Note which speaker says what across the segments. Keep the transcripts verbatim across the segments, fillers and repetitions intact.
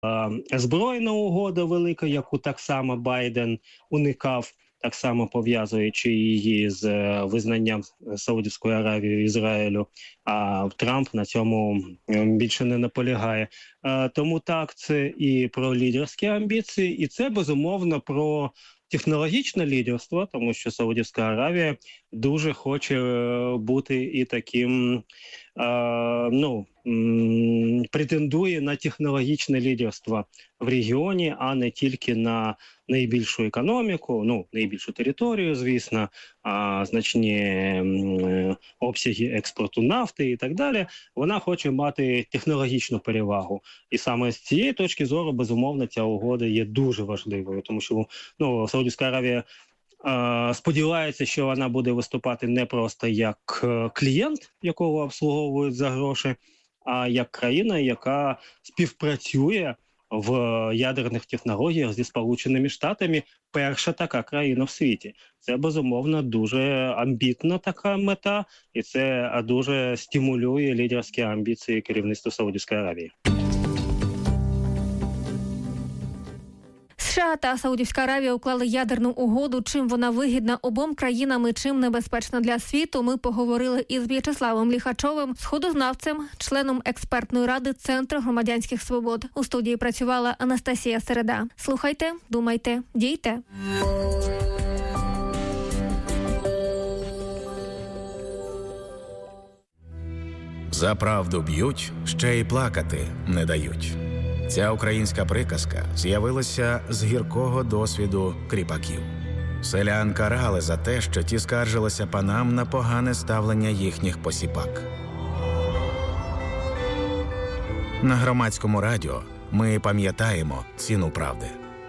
Speaker 1: збройна угода велика, яку так само Байден уникав, так само пов'язуючи її з визнанням Саудівської Аравії і Ізраїлю, а Трамп на цьому більше не наполягає. Тому так, це і про лідерські амбіції, і це, безумовно, про технологічне лідерство, тому що Саудівська Аравія дуже хоче бути і таким, е, ну, м, претендує на технологічне лідерство в регіоні, а не тільки на найбільшу економіку, ну, найбільшу територію, звісно, а значні м, обсяги експорту нафти і так далі. Вона хоче мати технологічну перевагу. І саме з цієї точки зору, безумовно, ця угода є дуже важливою, тому що, ну, Саудівська Аравія е, сподівається, що вона буде виступати не просто як клієнт, якого обслуговують за гроші, а як країна, яка співпрацює в ядерних технологіях зі Сполученими Штатами, перша така країна в світі. Це, безумовно, дуже амбітна така мета, і це дуже стимулює лідерські амбіції керівництва Саудівської Аравії.
Speaker 2: США та Саудівська Аравія уклали ядерну угоду. Чим вона вигідна обом країнам і чим небезпечна для світу, ми поговорили із В'ячеславом Ліхачовим, сходознавцем, членом експертної ради Центру громадянських свобод. У студії працювала Анастасія Середа. Слухайте, думайте, дійте.
Speaker 3: За правду б'ють, ще й плакати не дають. Ця українська приказка з'явилася з гіркого досвіду кріпаків. Селян карали за те, що ті скаржилися панам на погане ставлення їхніх посіпак. На Громадському радіо ми пам'ятаємо ціну правди.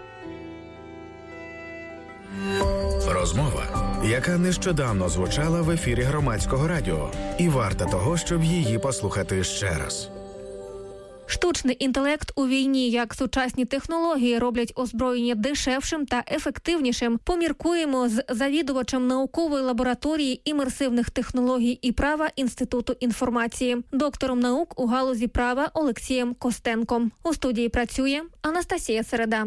Speaker 3: Розмова, яка нещодавно звучала в ефірі Громадського радіо, і варта того, щоб її послухати ще раз.
Speaker 2: Штучний інтелект у війні, як сучасні технології роблять озброєння дешевшим та ефективнішим, поміркуємо з завідувачем наукової лабораторії імерсивних технологій і права Інституту інформації, доктором наук у галузі права Олексієм Костенком. У студії працює Анастасія Середа.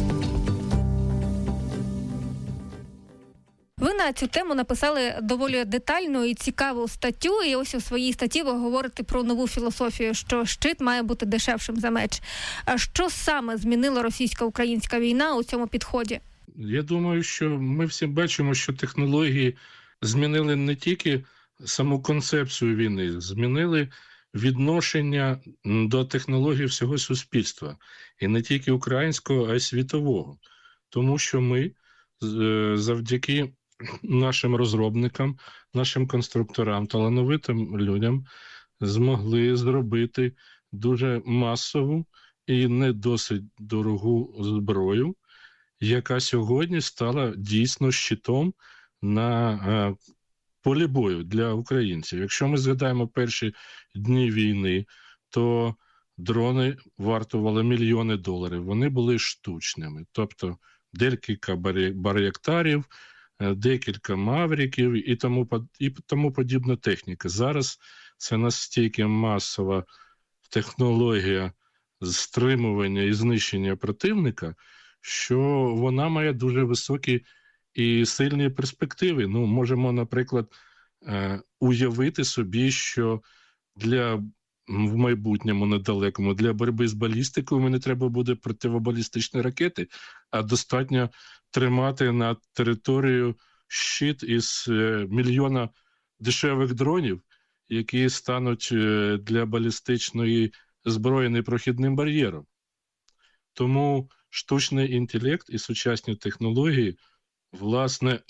Speaker 2: Ви на цю тему написали доволі детальну і цікаву статтю, і ось у своїй статті ви говорите про нову філософію, що щит має бути дешевшим за меч. А що саме змінила російсько-українська війна у цьому підході?
Speaker 4: Я думаю, що ми всі бачимо, що технології змінили не тільки саму концепцію війни, змінили відношення до технологій всього суспільства. І не тільки українського, а й світового. Тому що ми завдяки нашим розробникам, нашим конструкторам, талановитим людям змогли зробити дуже масову і не досить дорогу зброю, яка сьогодні стала дійсно щитом на е, полі бою для українців. Якщо ми згадаємо перші дні війни, то дрони вартували мільйони доларів. Вони були штучними. Тобто декілька бар'єктарів, декілька мавриків і тому, і тому подібна техніка. Зараз це настільки масова технологія стримування і знищення противника, що вона має дуже високі і сильні перспективи. Ну, можемо, наприклад, уявити собі, що для в майбутньому недалекому для боротьби з балістикою не треба буде противобалістичні ракети, а достатньо тримати над територією щит із мільйона дешевих дронів, які стануть для балістичної зброї непрохідним бар'єром. Тому штучний інтелект і сучасні технології, власне,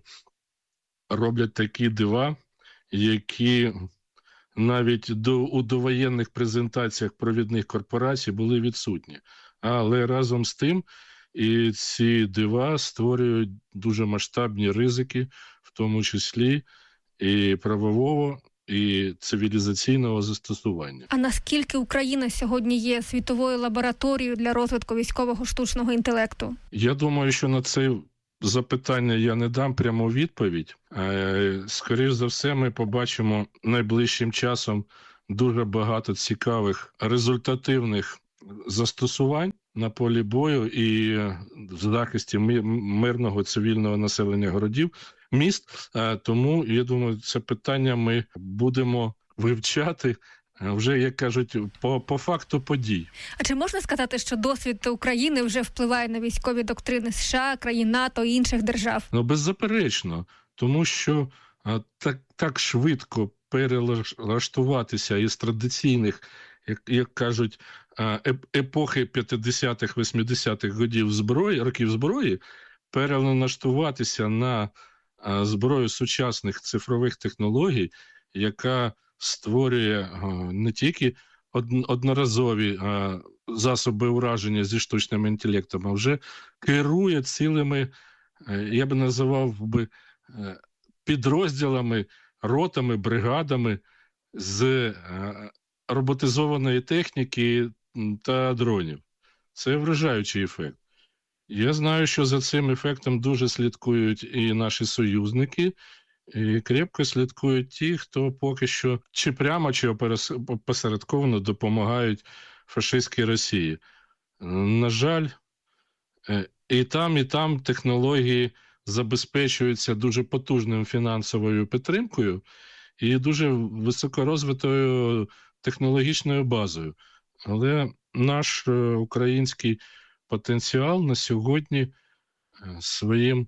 Speaker 4: роблять такі дива, які навіть до, у довоєнних презентаціях провідних корпорацій були відсутні. Але разом з тим і ці дива створюють дуже масштабні ризики, в тому числі і правового, і цивілізаційного застосування.
Speaker 2: А наскільки Україна сьогодні є світовою лабораторією для розвитку військового штучного інтелекту?
Speaker 4: Я думаю, що на це запитання я не дам пряму відповідь. Скоріше за все, ми побачимо найближчим часом дуже багато цікавих, результативних застосувань на полі бою і в захисті мирного цивільного населення городів, міст. Тому, я думаю, це питання ми будемо вивчати вже, як кажуть, по, по факту подій.
Speaker 2: А чи можна сказати, що досвід України вже впливає на військові доктрини США, країн НАТО і інших держав? Ну,
Speaker 4: беззаперечно. Тому що а, так, так швидко перелаштуватися із традиційних, як, як кажуть, епохи п'ятдесятих, вісімдесятих років зброї, років зброї, перелаштуватися на зброю сучасних цифрових технологій, яка створює не тільки одноразові засоби ураження зі штучним інтелектом, а вже керує цілими, я би називав би, підрозділами, ротами, бригадами з роботизованої техніки та дронів. Це вражаючий ефект. Я знаю, що за цим ефектом дуже слідкують і наші союзники, і крепко слідкують ті, хто поки що чи прямо, чи опосередковано допомагають фашистській Росії. На жаль, і там, і там технології забезпечуються дуже потужною фінансовою підтримкою і дуже високорозвитою технологічною базою. Але наш український потенціал на сьогодні своїм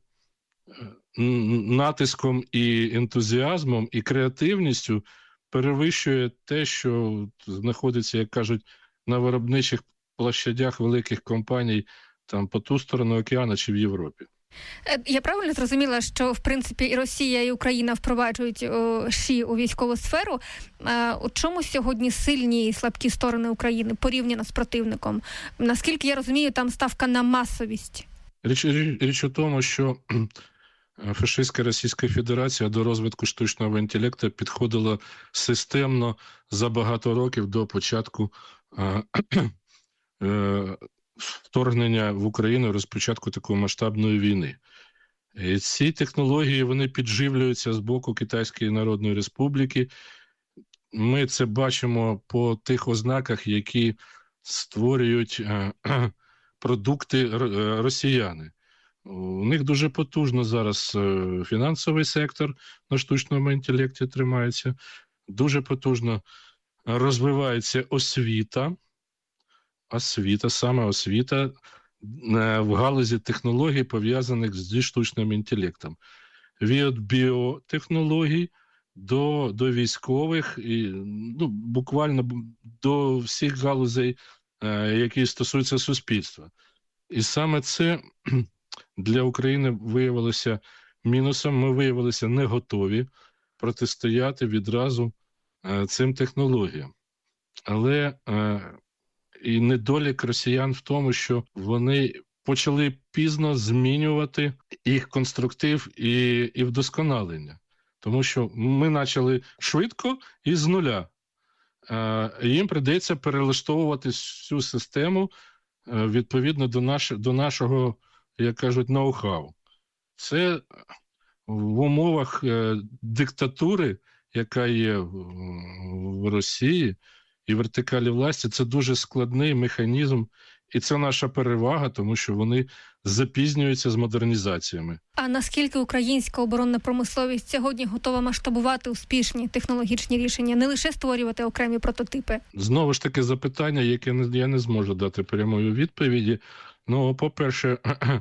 Speaker 4: натиском і ентузіазмом, і креативністю перевищує те, що знаходиться, як кажуть, на виробничих площадях великих компаній там по ту сторону океану чи в Європі.
Speaker 2: Я правильно зрозуміла, що, в принципі, і Росія, і Україна впроваджують о, ШІ у військову сферу. А, у чому сьогодні сильні і слабкі сторони України порівняно з противником? Наскільки я розумію, там ставка на масовість.
Speaker 4: Річ, річ, річ у тому, що фашистська Російська Федерація до розвитку штучного інтелекту підходила системно за багато років до початку а, а, вторгнення в Україну, розпочатку такої масштабної війни. І ці технології, вони підживлюються з боку Китайської Народної Республіки. Ми це бачимо по тих ознаках, які створюють е, е, продукти росіяни. У них дуже потужно зараз е, фінансовий сектор на штучному інтелекті тримається, дуже потужно розвивається освіта, Освіта, саме освіта в галузі технологій, пов'язаних зі штучним інтелектом. Від біотехнологій до, до військових, і, ну, буквально до всіх галузей, які стосуються суспільства. І саме це для України виявилося мінусом. Ми виявилися не готові протистояти відразу цим технологіям. Але і недолік росіян в тому, що вони почали пізно змінювати їх конструктив і, і вдосконалення. Тому що ми почали швидко і з нуля. Е, їм прийдеться перелаштовувати всю систему е, відповідно до, наш, до нашого, як кажуть, ноу-хау. Це в умовах е, диктатури, яка є в, в Росії, і вертикалі власті, це дуже складний механізм, і це наша перевага, тому що вони запізнюються з модернізаціями.
Speaker 2: А наскільки українська оборонна промисловість сьогодні готова масштабувати успішні технологічні рішення, не лише створювати окремі прототипи?
Speaker 4: Знову ж таки запитання, яке я не зможу дати прямої відповіді. Ну, по-перше,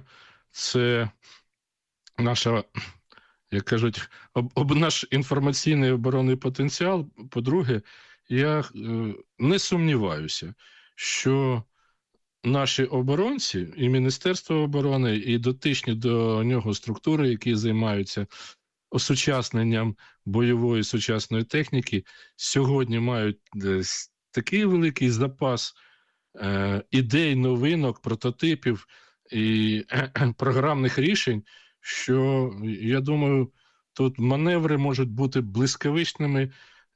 Speaker 4: це наша, як кажуть, об, об наш інформаційний оборонний потенціал. По-друге, я е, не сумніваюся, що наші оборонці і Міністерство оборони, і дотичні до нього структури, які займаються осучасненням бойової сучасної техніки, сьогодні мають такий великий запас е, ідей, новинок, прототипів і е, програмних рішень, що, я думаю, тут маневри можуть бути блискавичними,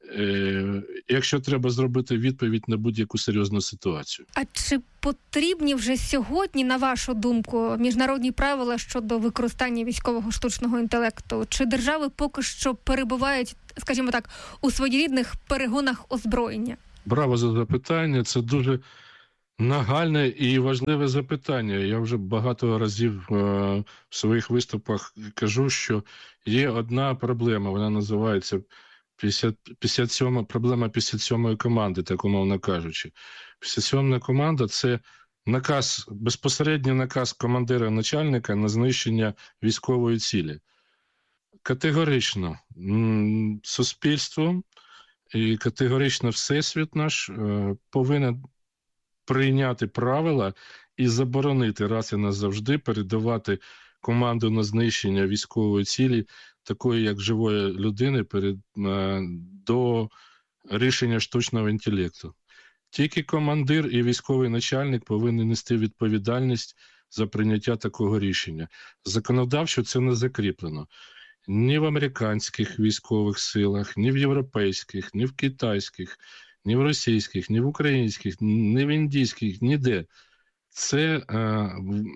Speaker 4: якщо треба зробити відповідь на будь-яку серйозну ситуацію.
Speaker 2: А чи потрібні вже сьогодні, на вашу думку, міжнародні правила щодо використання військового штучного інтелекту? Чи держави поки що перебувають, скажімо так, у своєрідних перегонах озброєння?
Speaker 4: Браво за запитання. Це дуже Нагальне і важливе запитання. Я вже багато разів е, в своїх виступах кажу, що є одна проблема, вона називається п'ятдесят, п'ятдесят сьома, проблема п'ятдесят сьомої команди, так умовно кажучи. п'ятдесят сьома команда – це наказ, безпосередній наказ командира начальника на знищення військової цілі. Категорично м, суспільство і категорично всесвіт наш е, повинен прийняти правила і заборонити раз і назавжди передавати команду на знищення військової цілі, такої як живої людини, перед, е, до рішення штучного інтелекту. Тільки командир і військовий начальник повинні нести відповідальність за прийняття такого рішення. Законодавчо це не закріплено. Ні в американських військових силах, ні в європейських, ні в китайських, ні в російських, ні в українських, ні в індійських, ніде. Це е,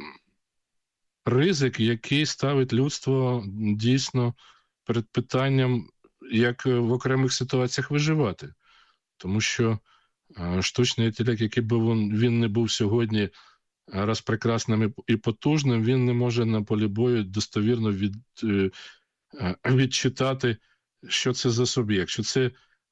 Speaker 4: ризик, який ставить людство дійсно перед питанням, як в окремих ситуаціях виживати. Тому що е, штучний інтелект, який би він, він не був сьогодні раз прекрасним і потужним, він не може на полі бою достовірно від, е, відчитати, що це за суб'єкт, що це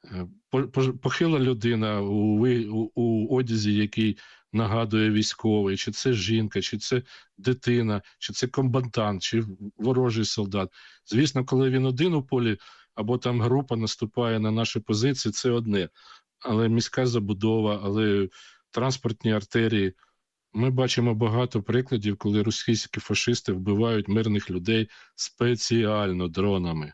Speaker 4: похила людина у, у, у одязі, який нагадує військовий, чи це жінка, чи це дитина, чи це комбатант, чи ворожий солдат. Звісно, коли він один у полі, або там група наступає на наші позиції, це одне. Але міська забудова, але транспортні артерії. Ми бачимо багато прикладів, коли російські фашисти вбивають мирних людей спеціально дронами.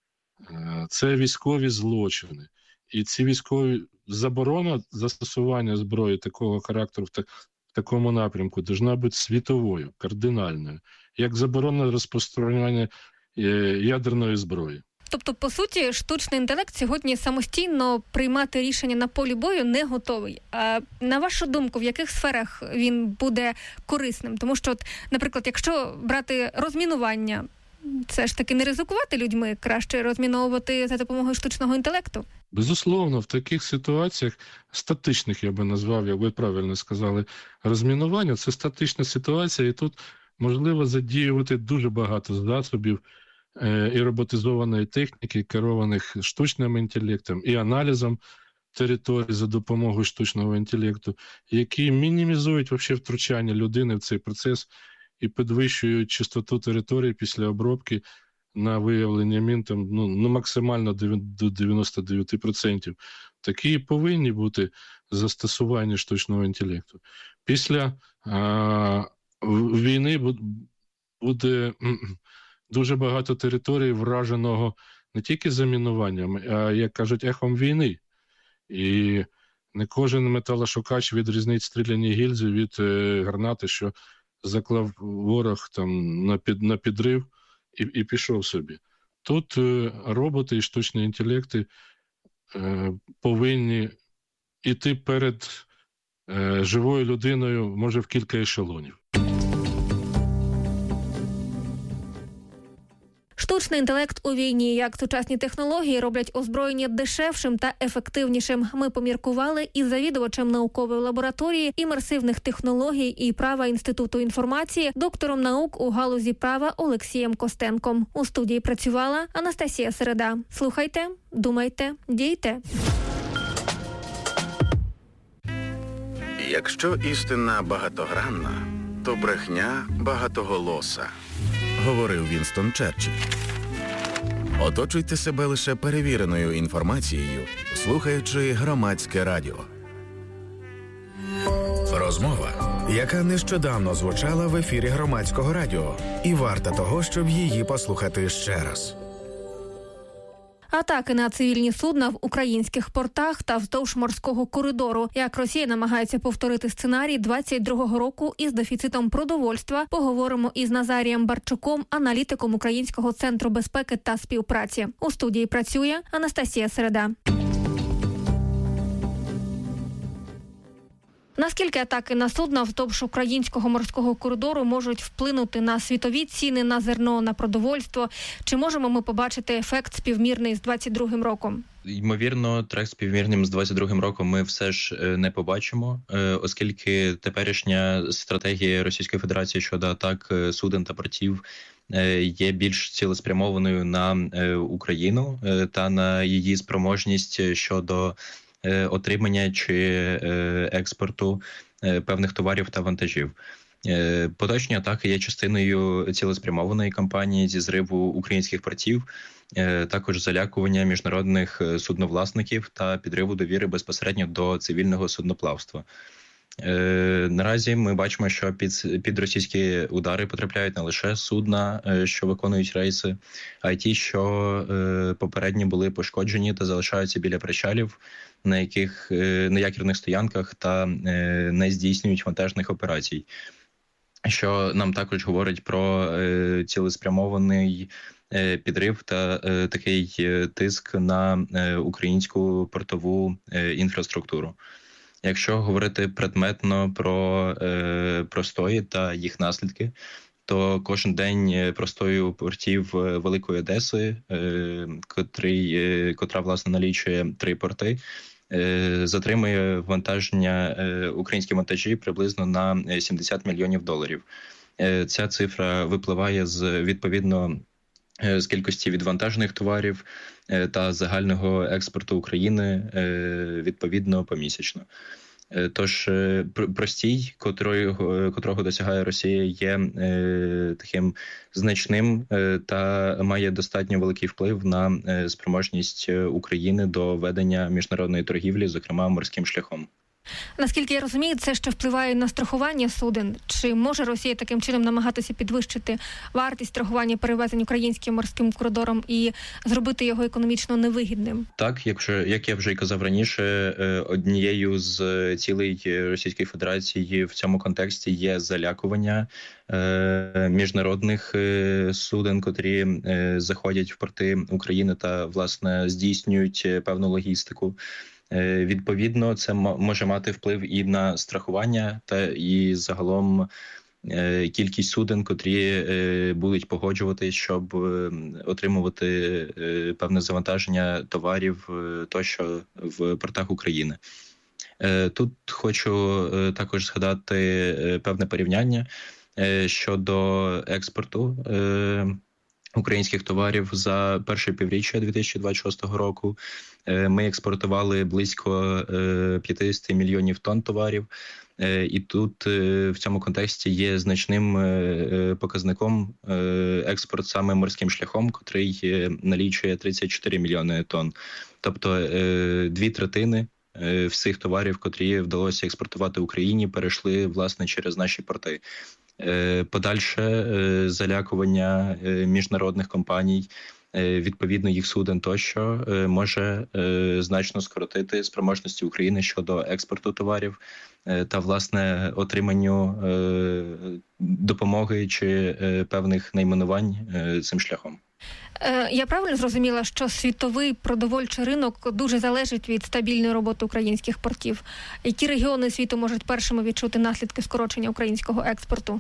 Speaker 4: Це військові злочини. І ці військові заборона застосування зброї такого характеру в, так, в такому напрямку должна бути світовою, кардинальною, як заборона розпространення ядерної зброї.
Speaker 2: Тобто, по суті, штучний інтелект сьогодні самостійно приймати рішення на полі бою не готовий. А на вашу думку, в яких сферах він буде корисним? Тому що, от, наприклад, якщо брати розмінування, це ж таки не ризикувати людьми, краще розміновувати за допомогою штучного інтелекту?
Speaker 4: Безусловно, в таких ситуаціях, статичних, я би назвав, як ви правильно сказали, розмінування – це статична ситуація, і тут можливо задіювати дуже багато засобів е- і роботизованої техніки, керованих штучним інтелектом і аналізом території за допомогою штучного інтелекту, які мінімізують вообще втручання людини в цей процес і підвищують чистоту території після обробки на виявлення мін там, ну, ну, максимально до дев'яносто дев'ять відсотків. Такі повинні бути застосування штучного інтелекту. Після а, війни буде дуже багато територій враженого не тільки замінуванням, а, як кажуть, ехом війни. І не кожен металошукач відрізнить стріляні гільзи від е, гранати, що заклав ворог там на, під, на підрив і, і пішов собі. Тут е, роботи і штучні інтелекти е, повинні йти перед е, живою людиною, може, в кілька ешелонів.
Speaker 2: Штучний інтелект у війні, як сучасні технології роблять озброєння дешевшим та ефективнішим. Ми поміркували із завідувачем наукової лабораторії імерсивних технологій і права Інституту інформації, доктором наук у галузі права Олексієм Костенком. У студії працювала Анастасія Середа. Слухайте, думайте, дійте.
Speaker 3: Якщо істина багатогранна, то брехня багатоголоса, говорив Вінстон Черчилль. Оточуйте себе лише перевіреною інформацією, слухаючи Громадське радіо. Розмова, яка нещодавно звучала в ефірі Громадського радіо, і варта того, щоб її послухати ще раз.
Speaker 2: Атаки на цивільні судна в українських портах та вздовж морського коридору. Як Росія намагається повторити сценарій двадцять другого року із дефіцитом продовольства, поговоримо із Назарієм Барчуком, аналітиком Українського центру безпеки та співпраці. У студії працює Анастасія Середа. Наскільки атаки на судна вздовж українського морського коридору можуть вплинути на світові ціни на зерно, на продовольство? Чи можемо ми побачити ефект співмірний з двадцять другим роком?
Speaker 5: Ймовірно, трек співмірним з двадцять другим роком ми все ж не побачимо, оскільки теперішня стратегія Російської Федерації щодо атак суден та портів є більш цілеспрямованою на Україну та на її спроможність щодо отримання чи експорту певних товарів та вантажів. Поточні атаки є частиною цілеспрямованої кампанії зі зриву українських портів, також залякування міжнародних судновласників та підриву довіри безпосередньо до цивільного судноплавства. Наразі ми бачимо, що під, під російські удари потрапляють не лише судна, що виконують рейси, а й ті, що попередньо були пошкоджені та залишаються біля причалів, на яких на якірних стоянках та не здійснюють вантажних операцій. Що нам також говорить про е, цілеспрямований е, підрив та е, такий е, тиск на е, українську портову е, інфраструктуру. Якщо говорити предметно про е, простої та їх наслідки, то кожен день простою портів Великої Одеси, е, котрий, е, котра, власне, налічує три порти, затримує вантаження українські вантажі приблизно на сімдесят мільйонів доларів. Ця цифра випливає з відповідно з кількості відвантажених товарів та загального експорту України відповідно помісячно. Тож простій, котрого, котрого досягає Росія, є е, таким значним е, та має достатньо великий вплив на е, спроможність України до ведення міжнародної торгівлі, зокрема морським шляхом.
Speaker 2: Наскільки я розумію, це ще впливає на страхування суден. Чи може Росія таким чином намагатися підвищити вартість страхування перевезень українським морським коридором і зробити його економічно невигідним?
Speaker 5: Так, якщо, як я вже й казав раніше, однією з цілей Російської Федерації в цьому контексті є залякування міжнародних суден, котрі заходять в порти України та, власне, здійснюють певну логістику. Відповідно, це може мати вплив і на страхування, та і загалом кількість суден, котрі будуть погоджуватись, щоб отримувати певне завантаження товарів тощо в портах України. Тут хочу також згадати певне порівняння щодо експорту українських товарів за перше півріччя дві тисячі двадцять шостого року. Ми експортували близько п'ятдесят мільйонів тонн товарів. І тут в цьому контексті є значним показником експорт саме морським шляхом, котрий налічує тридцять чотири мільйони тонн. Тобто дві третини всіх товарів, котрі вдалося експортувати Україні, перейшли, власне, через наші порти. Подальше залякування міжнародних компаній, відповідно їх суден тощо, може значно скоротити спроможності України щодо експорту товарів та, власне, отриманню допомоги чи певних найменувань цим шляхом.
Speaker 2: Я правильно зрозуміла, що світовий продовольчий ринок дуже залежить від стабільної роботи українських портів? Які регіони світу можуть першими відчути наслідки скорочення українського експорту?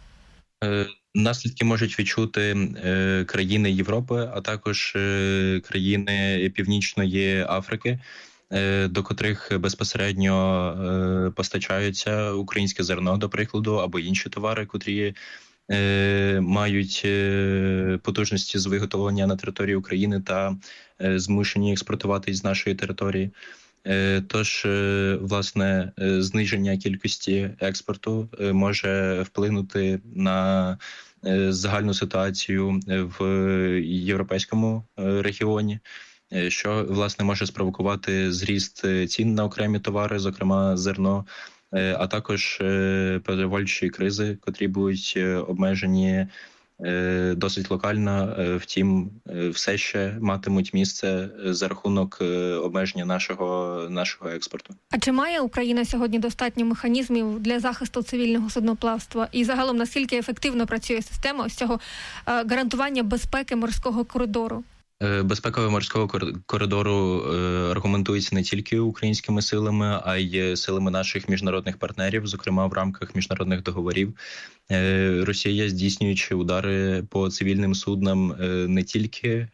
Speaker 5: Наслідки можуть відчути е, країни Європи, а також е, країни Північної Африки, е, до котрих безпосередньо е, постачаються українське зерно, до прикладу, або інші товари, котрі е, мають е, потужності з виготовлення на території України та е, змушені експортувати з нашої території. Тож, власне, зниження кількості експорту може вплинути на загальну ситуацію в європейському регіоні, що, власне, може спровокувати зріст цін на окремі товари, зокрема зерно, а також продовольчі кризи, котрі будуть обмежені досить локально, втім, все ще матимуть місце за рахунок обмеження нашого, нашого експорту.
Speaker 2: А чи має Україна сьогодні достатньо механізмів для захисту цивільного судноплавства? І загалом, наскільки ефективно працює система ось цього гарантування безпеки морського коридору?
Speaker 5: Безпека морського коридору аргументується не тільки українськими силами, а й силами наших міжнародних партнерів, зокрема в рамках міжнародних договорів. Росія, здійснюючи удари по цивільним суднам, не тільки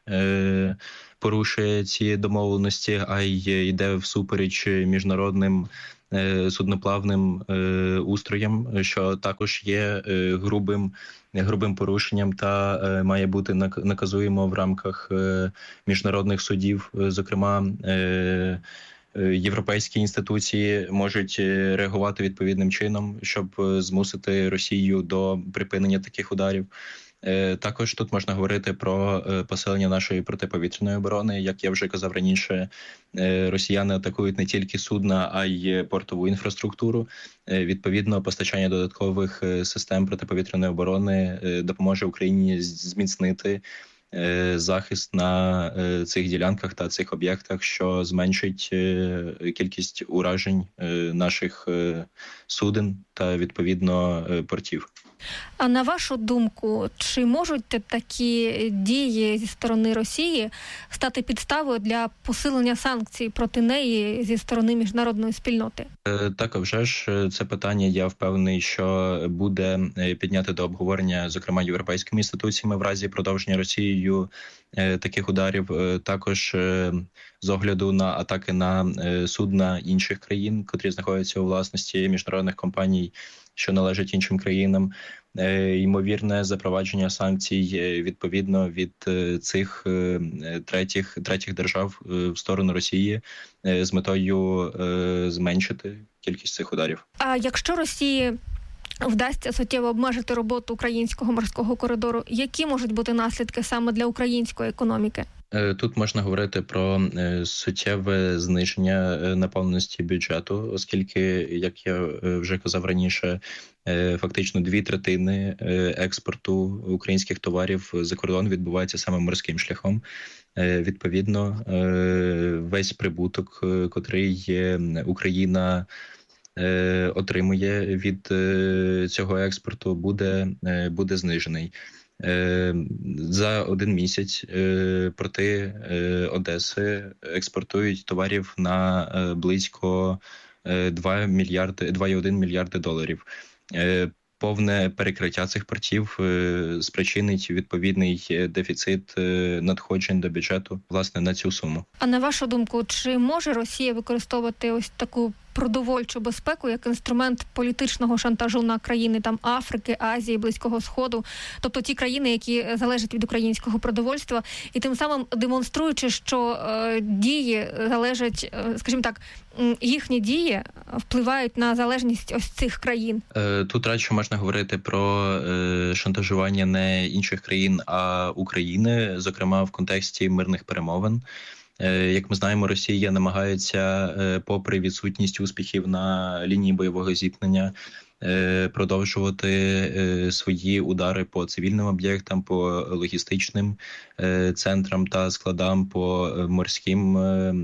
Speaker 5: порушує ці домовленості, а й йде всупереч міжнародним судноплавним устроям, що також є грубим грубим порушенням та е, має бути наказуємо в рамках е, міжнародних судів. Зокрема, е, європейські інституції можуть реагувати відповідним чином, щоб змусити Росію до припинення таких ударів. Е, також тут можна говорити про е, посилення нашої протиповітряної оборони. Як я вже казав раніше, е, росіяни атакують не тільки судна, а й портову інфраструктуру. Е, відповідно, постачання додаткових е, систем протиповітряної оборони е, допоможе Україні зміцнити е, захист на е, цих ділянках та цих об'єктах, що зменшить е, кількість уражень е, наших е, суден та, відповідно, е, портів.
Speaker 2: А на вашу думку, чи можуть такі дії зі сторони Росії стати підставою для посилення санкцій проти неї зі сторони міжнародної спільноти?
Speaker 5: Так, а вже ж це питання, я впевнений, що буде підняти до обговорення, зокрема, європейськими інституціями в разі продовження Росією таких ударів. Також з огляду на атаки на судна інших країн, котрі знаходяться у власності міжнародних компаній, що належать іншим країнам, ймовірне запровадження санкцій відповідно від цих третіх, третіх держав в сторону Росії з метою зменшити кількість цих ударів.
Speaker 2: А якщо Росії вдасться суттєво обмежити роботу українського морського коридору, які можуть бути наслідки саме для української економіки?
Speaker 5: Тут можна говорити про суттєве зниження наповненості бюджету, оскільки, як я вже казав раніше, фактично дві третини експорту українських товарів за кордон відбувається саме морським шляхом. Відповідно, весь прибуток, котрий Україна отримує від цього експорту, буде, буде знижений. За один місяць порти Одеси експортують товарів на близько два мільярди, два цілих один мільярди доларів. Повне перекриття цих портів спричинить відповідний дефіцит надходжень до бюджету, власне, на цю суму.
Speaker 2: А на вашу думку, чи може Росія використовувати ось таку продовольчу безпеку як інструмент політичного шантажу на країни там Африки, Азії, Близького Сходу, тобто ті країни, які залежать від українського продовольства, і тим самим демонструючи, що е, дії залежать, е, скажімо так, їхні дії впливають на залежність ось цих країн?
Speaker 5: Тут радше можна говорити про е, шантажування не інших країн, а України, зокрема в контексті мирних перемовин. Як ми знаємо, Росія намагається, попри відсутність успіхів на лінії бойового зіткнення, продовжувати свої удари по цивільним об'єктам, по логістичним центрам та складам, по морським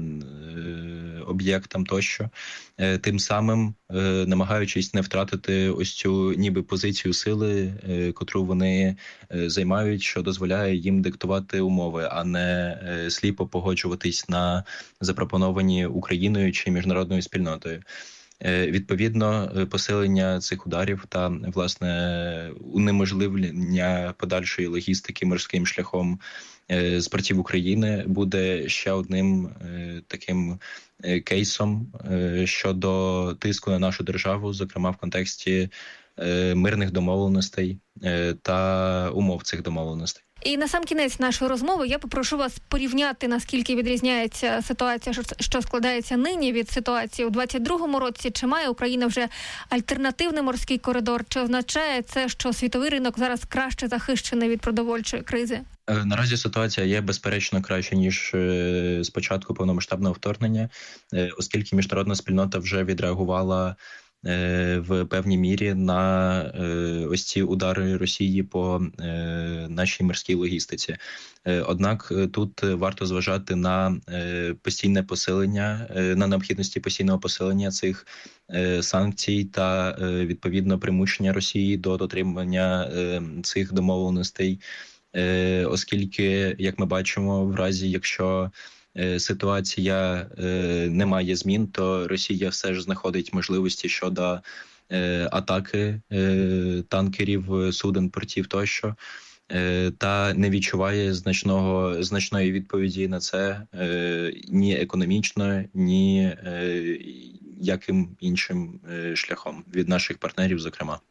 Speaker 5: об'єктам тощо. Тим самим, намагаючись не втратити ось цю ніби позицію сили, котру вони займають, що дозволяє їм диктувати умови, а не сліпо погоджуватись на запропоновані Україною чи міжнародною спільнотою. Відповідно, посилення цих ударів та, власне, унеможливлення подальшої логістики морським шляхом з портів України буде ще одним таким кейсом щодо тиску на нашу державу, зокрема в контексті мирних домовленостей та умов цих домовленостей.
Speaker 2: І на сам кінець нашої розмови я попрошу вас порівняти, наскільки відрізняється ситуація, що складається нині, від ситуації у двадцять другому році. Чи має Україна вже альтернативний морський коридор? Чи означає це, що світовий ринок зараз краще захищений від продовольчої кризи?
Speaker 5: Наразі ситуація є, безперечно, краще, ніж з початку повномасштабного вторгнення, оскільки міжнародна спільнота вже відреагувала в певній мірі на ось ці удари Росії по нашій морській логістиці. Однак тут варто зважати на постійне посилення, на необхідності постійного посилення цих санкцій та, відповідно, примушення Росії до дотримання цих домовленостей. оскільки, як ми бачимо, в разі, якщо ситуація не має змін, то Росія все ж знаходить можливості щодо атаки танкерів, суден, портів тощо, та не відчуває значного, значної відповіді на це ні економічно, ні яким іншим шляхом від наших партнерів, зокрема.